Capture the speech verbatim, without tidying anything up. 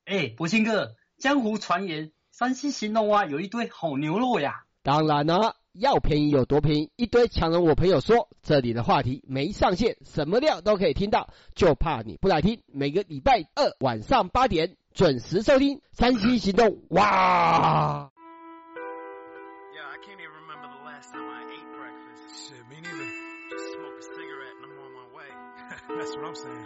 哎，博兴哥，江湖传言山西兴隆啊有一堆好牛肉呀。 当然了，要便宜有多便宜，一堆强人我朋友说，这里的话题没上限，什么料都可以听到，就怕你不来听。每个礼拜二晚上八点准时收听山西行动。哇！ Yeah, I can't even remember the last time I ate breakfast. Shit, me neither. Just smoke a cigarette and I'm on my way. That's what I'm saying.